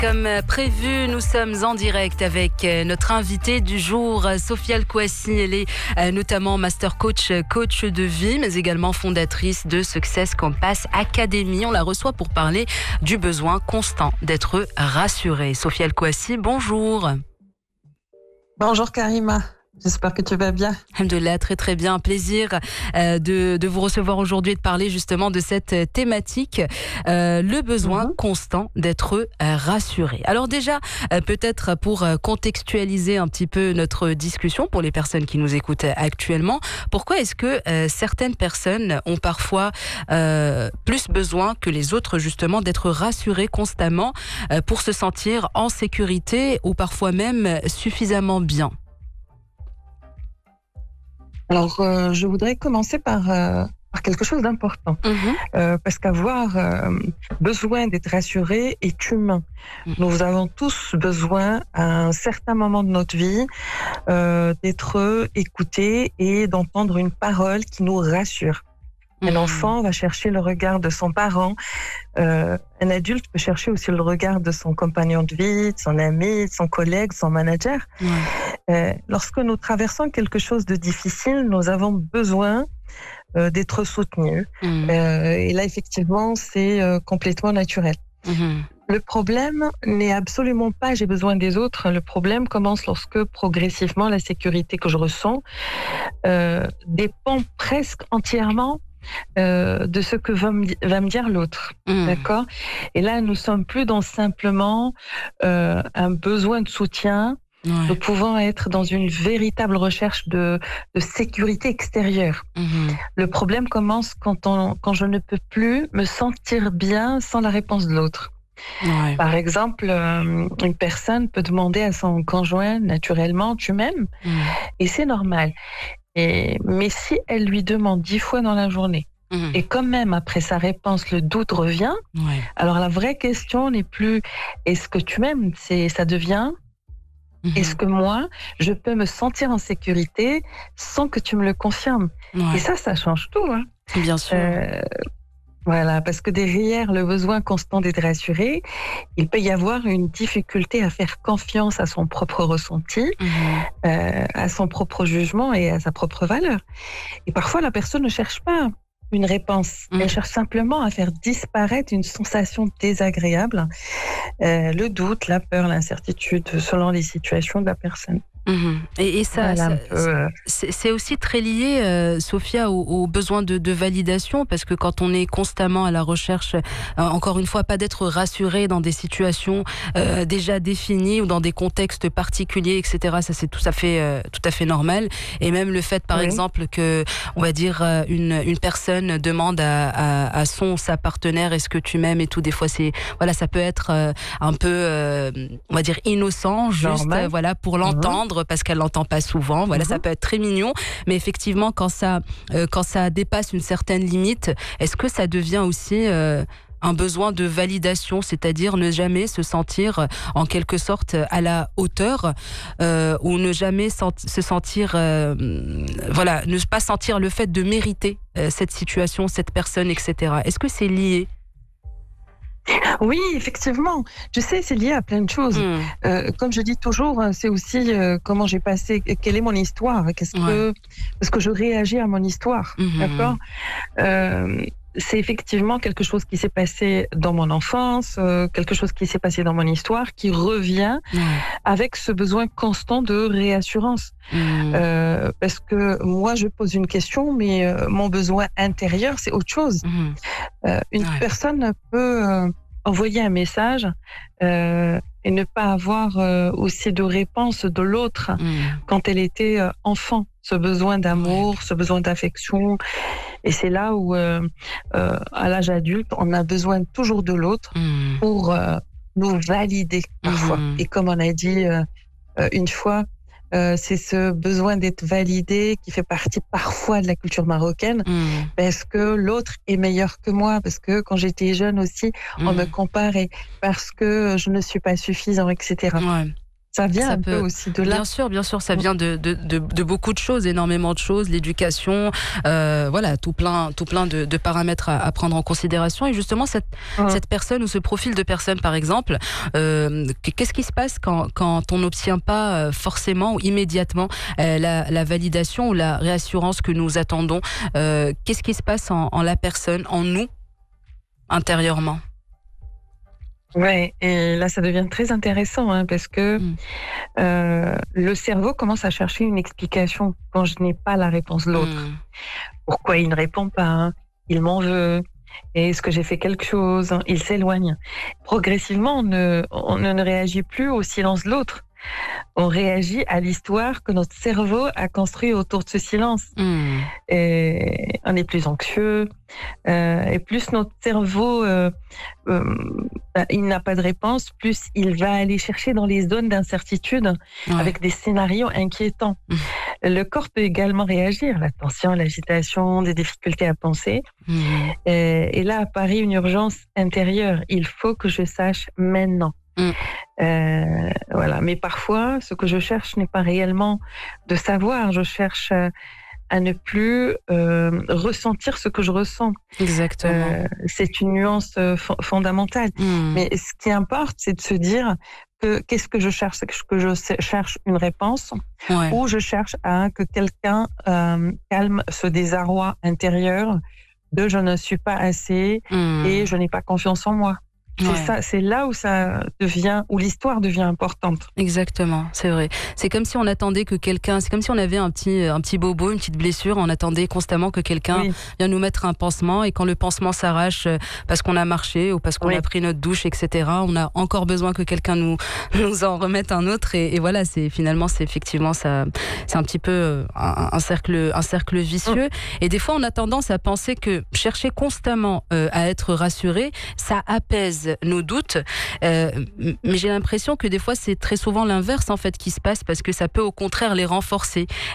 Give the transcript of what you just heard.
Comme prévu, nous sommes en direct avec notre invitée du jour, Sophia El-Kouassi. Elle est notamment master coach de vie, mais également fondatrice de Success Compass Academy. On la reçoit pour parler du besoin constant d'être rassurée. Sophia El-Kouassi, bonjour. Bonjour Karima. J'espère que tu vas bien. Alhamdoulilah, très très bien. Un plaisir de vous recevoir aujourd'hui et de parler justement de cette thématique, le besoin constant d'être rassuré. Alors déjà, peut-être pour contextualiser un petit peu notre discussion pour les personnes qui nous écoutent actuellement, pourquoi est-ce que certaines personnes ont parfois plus besoin que les autres justement d'être rassurées constamment pour se sentir en sécurité ou parfois même suffisamment bien? Alors, je voudrais commencer par quelque chose d'important. Parce qu'avoir besoin d'être rassuré est humain. Nous avons tous besoin, à un certain moment de notre vie, d'être écoutés et d'entendre une parole qui nous rassure. Un enfant va chercher le regard de son parent. Un adulte peut chercher aussi le regard de son compagnon de vie, de son ami, de son collègue, de son manager. Lorsque nous traversons quelque chose de difficile, nous avons besoin d'être soutenus. Et là, effectivement, c'est complètement naturel. Le problème n'est absolument pas « j'ai besoin des autres ». Le problème commence lorsque, progressivement, la sécurité que je ressens dépend presque entièrement de ce que va me dire l'autre. D'accord ? Et là, nous sommes plus dans simplement un besoin de soutien. Nous pouvons être dans une véritable recherche de sécurité extérieure. Le problème commence quand je ne peux plus me sentir bien sans la réponse de l'autre. Par exemple, une personne peut demander à son conjoint naturellement « tu m'aimes ?» Et c'est normal. Mais si elle lui demande 10 fois dans la journée, et quand même après sa réponse, le doute revient, alors la vraie question n'est plus « est-ce que tu m'aimes ?» Ça devient « est-ce que moi, je peux me sentir en sécurité sans que tu me le confirmes ?» Et ça change tout. Hein. Bien sûr. Voilà, parce que derrière le besoin constant d'être rassuré, il peut y avoir une difficulté à faire confiance à son propre ressenti, à son propre jugement et à sa propre valeur. Et parfois, la personne ne cherche pas une réponse. Elle cherche simplement à faire disparaître une sensation désagréable, le doute, la peur, l'incertitude, selon les situations de la personne. Et ça, c'est aussi très lié, Sophia, au besoin de validation, parce que quand on est constamment à la recherche, encore une fois, pas d'être rassuré dans des situations déjà définies ou dans des contextes particuliers, etc. Ça, c'est tout à fait normal. Et même le fait, par exemple, que, on va dire, une personne demande à sa partenaire, est-ce que tu m'aimes et tout. Des fois, ça peut être un peu, on va dire, innocent, juste, pour l'entendre. Parce qu'elle l'entend pas souvent. Ça peut être très mignon, mais effectivement, quand ça dépasse une certaine limite, est-ce que ça devient aussi un besoin de validation, c'est-à-dire ne jamais se sentir en quelque sorte à la hauteur, ou ne jamais se sentir, ne pas sentir le fait de mériter cette situation, cette personne, etc. Est-ce que c'est lié ? Oui, effectivement. Je sais, c'est lié à plein de choses. Comme je dis toujours, c'est aussi comment j'ai passé, quelle est mon histoire, est-ce que je réagis à mon histoire, d'accord ? C'est effectivement quelque chose qui s'est passé dans mon enfance, quelque chose qui s'est passé dans mon histoire, qui revient avec ce besoin constant de réassurance. Parce que moi, je pose une question, mais mon besoin intérieur, c'est autre chose. Une personne peut envoyer un message et ne pas avoir aussi de réponse de l'autre quand elle était enfant. Ce besoin d'amour, ce besoin d'affection. Et c'est là où, à l'âge adulte, on a besoin toujours de l'autre pour nous valider parfois. Et comme on a dit une fois, c'est ce besoin d'être validé qui fait partie parfois de la culture marocaine, parce que l'autre est meilleur que moi, parce que quand j'étais jeune aussi, on me comparait, parce que je ne suis pas suffisant, etc. Ça vient un peu aussi de là. Bien sûr, ça vient de beaucoup de choses, énormément de choses, l'éducation, voilà, tout plein de paramètres à prendre en considération. Et justement, cette personne ou ce profil de personne, par exemple, qu'est-ce qui se passe quand on n'obtient pas forcément ou immédiatement la validation ou la réassurance que nous attendons? Qu'est-ce qui se passe en la personne, en nous, intérieurement? Ouais, et là ça devient très intéressant parce que le cerveau commence à chercher une explication quand je n'ai pas la réponse de l'autre. Pourquoi il ne répond pas? Il m'en veut? Est-ce que j'ai fait quelque chose? Il s'éloigne. Progressivement, on ne réagit plus au silence de l'autre. On réagit à l'histoire que notre cerveau a construit autour de ce silence. Et on est plus anxieux, et plus notre cerveau il n'a pas de réponse, plus il va aller chercher dans les zones d'incertitude avec des scénarios inquiétants. Le corps peut également réagir, la tension, l'agitation, des difficultés à penser. Et là apparaît une urgence intérieure. Il faut que je sache maintenant. Voilà. Mais parfois, ce que je cherche n'est pas réellement de savoir. Je cherche à ne plus ressentir ce que je ressens. Exactement. C'est une nuance fondamentale. Mais ce qui importe, c'est de se dire qu'est-ce que je cherche? Est-ce que je cherche une réponse ou je cherche à que quelqu'un calme ce désarroi intérieur de je ne suis pas assez et je n'ai pas confiance en moi. C'est là où l'histoire devient importante. Exactement, c'est vrai. C'est comme si on attendait que quelqu'un, c'est comme si on avait un petit bobo, une petite blessure, on attendait constamment que quelqu'un vienne nous mettre un pansement, et quand le pansement s'arrache parce qu'on a marché ou parce qu'on a pris notre douche, etc., on a encore besoin que quelqu'un nous en remette un autre, et voilà, c'est effectivement ça, c'est un petit peu un cercle vicieux. Et des fois on a tendance à penser que chercher constamment à être rassuré, ça apaise nos doutes, mais j'ai l'impression que des fois c'est très souvent l'inverse en fait qui se passe, parce que ça peut au contraire les renforcer.